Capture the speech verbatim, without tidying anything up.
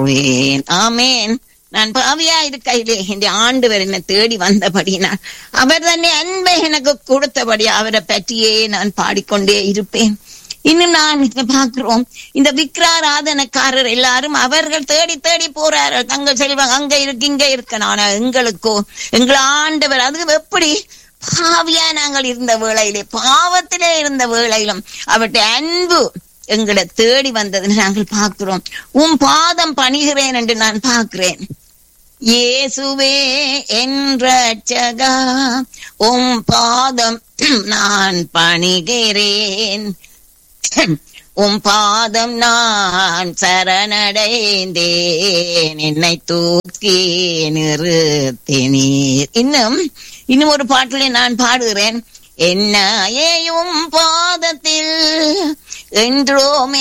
போவேன். ஆமேன். நான் பாவியா இருக்கையிலே இந்த ஆண்டவர் என்னை தேடி வந்தபடினால் அவர் தன்னை அன்பை எனக்கு கொடுத்தபடி அவரை பற்றியே நான் பாடிக்கொண்டே இருப்பேன். இன்னும் நான் இங்க பாக்குறோம், இந்த விக்கிராராதனக்காரர் எல்லாரும் அவர்கள் தேடி தேடி போறார்கள். தங்கள் செல்வம் அங்க இருக்கு இங்க இருக்கு. ஆனா எங்களுக்கோ எங்கள் ஆண்டவர் அது எப்படி பாவியா நாங்கள் இருந்த வேளையிலே, பாவத்திலே இருந்த வேளையிலும் அவருடைய அன்பு எங்களை தேடி வந்தது நாங்கள் பார்க்கிறோம். உன் பாதம் பணிகிறேன் என்று நான் பார்க்கிறேன். இயேசுவே என் ரட்சகா, உம் பாதம் நான் பணிகிறேன். உம் பாதம் நான் சரணடைந்தேன், என்னை தூக்கி நிறுத்தினீர். இன்னும் இன்னும் ஒரு பாட்டிலே நான் பாடுகிறேன். என்னையும் பாதத்தில் என்றோமே